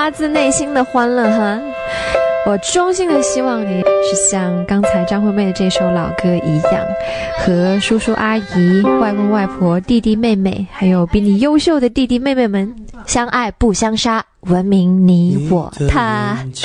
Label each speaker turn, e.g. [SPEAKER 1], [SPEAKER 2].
[SPEAKER 1] 发自内心的欢乐哈。我衷心的希望你是像刚才张惠妹的这首老歌一样，和叔叔阿姨、外公外婆、弟弟妹妹，还有比你优秀的弟弟妹妹们相爱不相杀，文明你我他。